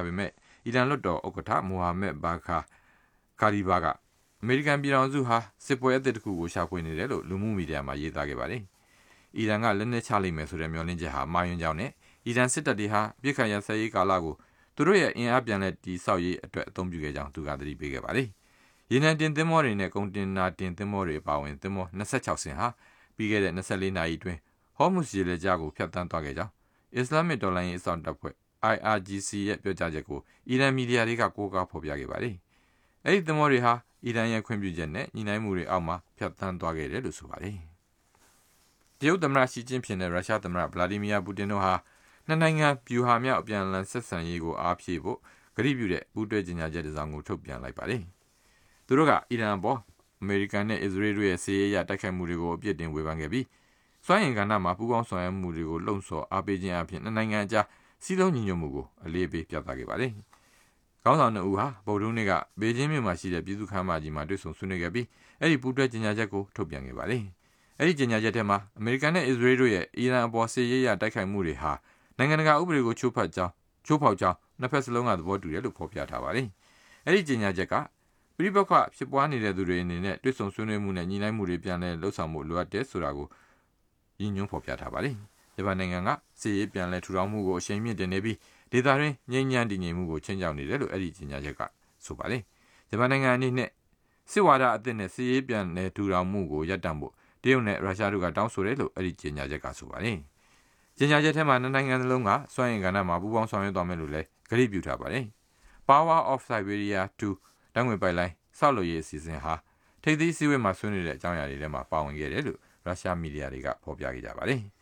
ပေမဲ့အီရန်လွှတ်တော်ဥက္ကဋ္ဌမိုဟာမက်ဘာကာရီဘာကအမေရိကန်ပြည်ထောင်စုဟာစစ်ပွဲအသစ်တစ်ခုကိုရှာဖွေနေတယ်လို့လူမှုမီဒီယာမှာရေးသားခဲ့ပါတယ်။အီရန်ကလက်နက်ချလိမ့်မယ်ဆိုတဲ့မျှော်လင့်ချက်ဟာမှားယွင်းကြောင်းနဲ့အီရန်စစ်တပ်တွေဟာပြစ်ခတ်ရစရေးကာလကိုသူတို့ရဲ့အင်အားပြန်လည်တည်ဆောက်ရေးအတွက်အသုံးပြုခဲ့ကြောင်းသူကသတိပေးခဲ့ပါတယ်။ရေနံတင်သင်္ဘောတွေနဲ့ကုန်တင်နာတင်သင်္ဘောတွေအပါအဝင်သင်္ဘော26စင်းဟာပြီးခဲ့တဲ့24နာရီအတွင်းဟော်မုစ်ရေလက်ကြားကိုဖျက်ဆီးသွားခဲ့ကြောင်းအစ္စလာမစ်တော်လှန်ရေးအစောင့်တပ်ဖွဲ့ IRGC ရဲ့ပြောကြားချက်ကိုအီရန်မီဒီယာတွေကကိုးကားဖော်ပြခဲ့ပါတယ်။အဲဒီသင်္ဘောတွေဟာအီရန်ရဲ့ခွင့်ပြုချက်နဲ့ညှိနှိုင်းမှုတွေအောက်မှာဖျက်ဆီးသွားခဲ့တယ်လို့ဆိုပါတယ်။တရုတ်သမ္မတရှီကျင်းဖျင်နဲ့ရုရှားသမ္မတဗလာဒီမီယာပူတင်တို့ဟာနှစ်နိုင်ငံဗျူဟာမြောက်အပြန်အလှန်ဆက်ဆံရေးကိုအားဖြည့်ဖို့ကတိပြုတဲ့ပူးတွဲကြေညာချက်တစ်စောင်ကိုထုတ်ပြန်လိုက်ပါတယ်။သူတို့ကအီရန်အပေါ်အမေရိကန်နဲ့အစ္စရေးတို့ရဲ့စစ်ရေးအရတိုက်ခိုက်မှုတွေကိုအပြစ်တင်ဝေဖန်ခဲ့ပြီးစွမ်းအင်ကဏ္ဍမှာပူးပေါင်းဆောင်ရွက်မှုတွေကိုလှုံ့ဆော်အားပေးခြင်းအပြင်နှစ်နိုင်ငံအကြားစည်းလုံးညီညွတ်မှုကိုအလေးပေးပြသခဲ့ပါတယ်။ခေါင်းဆောင်နှစ်ဦးဟာဗုဒ္ဓဟူးနေ့ကဘေကျင်းမြို့မှာရှိတဲ့ပြည်သူ့ခန်းမကြီးမှာတွေ့ဆုံဆွေးနွေးခဲ့ပြီးအဲ့ဒီပူးတွဲကြေညာချက်ကိုထုတ်ပြန်ခဲ့ပါတယ်။အဲ့ဒီကြေညာချက်ထဲမှာအမေရိကန်နဲ့အစ္စရေးတို့ရဲ့အီရန်အပေါ်စစ်ရေးအရတိုက်ခိုက်မှုတွေဟာနိုင်ငံတကာဥပဒေကိုချိုးဖောက်ကြောင်းနှစ်ဖက်စလုံးကသဘောတူတယ်လို့ဖော်ပြထားပါတယ်။အဲ့ဒီကြေညာချက်ကပြည်ပခဖြစ်ပွားနေတဲ့သူတွေအနေနဲ့တွေ့ဆုံဆွေးနွေးမှုနဲ့ညီနိုင်မှုတွေပြန်လည်လှုပ်ဆောင်မှုလိုအပ်တယ်ဆိုတာကိုရည်ညွှန်းဖော်ပြထားပါတယ်။ဂျပန်နိုင်ငံကစစ်ရေးပြန်လည်ထူထောင်မှုကိုအရှိန်မြင့်တင်နေပြီးဒေသတွင်းငြိမ်းချမ်းတည်ငြိမ်မှုကိုချင်းချောက်နေတယ်လို့အဲ့ဒီကြေညာချက်ကဆိုပါတယ်။ဂျပန်နိုင်ငံအနေနဲ့စစ်ဝါဒအသစ်နဲ့စစ်ရေးပြန်လည်ထူထောင်မှုကိုရပ်တန့်ဖို့တရုတ်နဲ့ရုရှားတို့ကတောင်းဆိုတယ်လို့အဲ့ဒီကြေညာချက်ကဆိုပါတယ်။ကြေညာချက်ထဲမှာနိုင်ငံလုံးကစွမ်းအင်ကဏ္ဍမှာပူးပေါင်းဆောင်ရွက်သွားမယ်လို့လည်းကတိပြုထားပါတယ်။ Power of Siberia 2တန်းဝင်ပိုက်လိုင်းဆောက်လုပ်ရေးအစီအစဉ်ဟာထိပ်သီးစည်းဝေးမှာဆွေးနွေးတဲ့အကြောင်းအရာတွေထဲမှာပါဝင်ခဲ့တယ်လို့ရုရှားမီဒီယာတွေကဖော်ပြခဲ့ကြပါတယ်။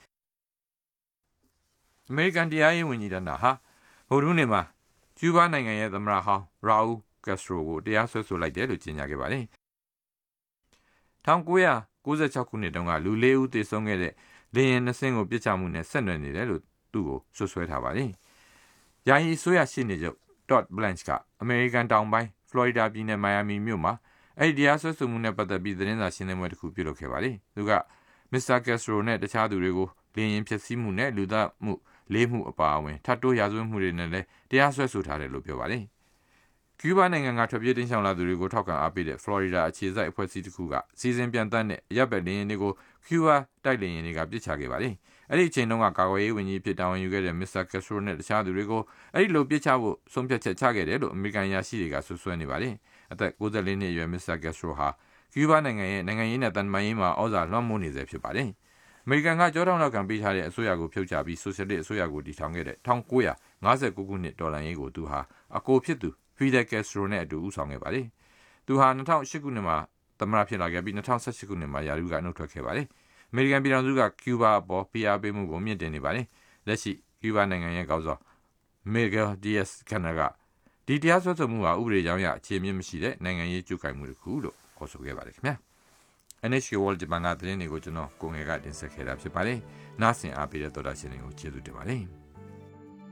အမေရိကန်တရားရေးဝန်ကြီးဌာနဟာဗုဒ္ဓဟူးနေ့မှာကျူးဘားနိုင်ငံရဲ့သမ္မတဟောင်းရာအူးကက်စထရိုကိုတရားစွဲဆိုလိုက်တယ်လို့ကြေညာခဲ့ပါတယ်။1996ခုနှစ်တုန်းကလူ၄ဦးသေဆုံးခဲ့တဲ့လေယာဉ်2စင်းကိုပြစ်ချမှုနဲ့ဆက်နွယ်နေတယ်လို့သူ့ကိုဆွဆွဲထားပါတယ်။ယာယီအစိုးရရှေ့နေချုပ် Todd Blanche ကအမေရိကန်တောင်ပိုင်းဖလော်ရီဒါပြည်နယ်မိုင်ယာမီမြို့မှာအဲ့ဒီတရားစွဲဆိုမှုနဲ့ပတ်သက်ပြီးသတင်းစာရှင်းလင်းပွဲတစ်ခုပြုလုပ်ခဲ့ပါတယ်။သူကမစ္စတာကက်စထရိုနဲ့တခြားသူတွေကိုလေယာဉ်ဖျက်ဆီးမှုနဲ့လူသတ်မှု၄မှုအပါအဝင်ထပ်တိုးရာဇဝတ်မှုတွေနဲ့လည်းတရားစွဲဆိုထားတယ်လို့ပြောပါတယ်။ကျူးဘားနိုင်ငံကထွက်ပြေးတိမ်းရှောင်လာသူတွေကိုထောက်ခံအားပေးတဲ့ဖလော်ရီဒါအခြေစိုက်အဖွဲ့အစည်းတစ်ခုကစီစဉ်ပြန်တမ်းတဲ့အရပ်ဘက်လေယာဉ်တွေကိုကျူးဘားတိုက်လေယာဉ်တွေကပစ်ချခဲ့ပါတယ်။အဲ့ဒီအချိန်တုန်းကကာကွယ်ရေးဝန်ကြီးဖြစ်တာဝန်ယူခဲ့တဲ့မစ္စတာကက်စထရိုနဲ့တခြားသူတွေကိုအဲ့ဒီလိုပစ်ချဖို့ဆုံးဖြတ်ချက်ချခဲ့တယ်လို့အမေရိကန်ရရှိတွေကဆွဆွဲနေပါတယ်။အသက်64နှစ်အရွယ်မစ္စတာကက်စထရိုဟာကျူးဘားနိုင်ငံရဲ့နိုင်ငံရေးနဲ့တန်တမာရေးမှာဩဇာလွှမ်းမိုးနေစေဖြစ်ပါတယ်။အမေရိကန်ကကြောထောက်နောက်ခံပေးထားတဲ့အစိုးရကိုဖြုတ်ချပြီးဆိုရှယ်လစ်အစိုးရကိုတည်ထောင်ခဲ့တဲ့1959ခုနှစ်တော်လှန်ရေးကိုသူဟာအကိုဖြစ်သူဖီဒယ်ကက်စထရိုနဲ့အတူဦးဆောင်ခဲ့ပါတယ်။သူဟာ2008ခုနှစ်မှာသမ္မတဖြစ်လာခဲ့ပြီး2018ခုနှစ်မှာယာရုကနှုတ်ထွက်ခဲ့ပါတယ်။အမေရိကန်ပြည်ထောင်စုကကျူးဘားအပေါ်ဖိအားပေးမှုကိုမြင့်တင်နေပါတယ်။လက်ရှိကျူးဘားနိုင်ငံရဲ့ခေါင်းဆောင်မီဂယ်ဒီယက်စ်ကနာကဒီတရားစွဲဆိုမှုဟာဥပဒေကြောင်းအရအခြေအမြစ်မရှိတဲ့နိုင်ငံရေးကျူးကိုင်မှုတစ်ခုလို့ခေါ်ဆိုခဲ့ပါတယ်ခင်ဗျာ။ NHK World Japan ကသတင်းတွေကိုကျွန်တော်ကိုငယ်ကတင်ဆက်ခဲ့တာဖြစ်ပါတယ်။နားဆင်အားပေးတဲ့သောတာရှင်တွေကိုကျေးဇူးတင်ပါတယ်။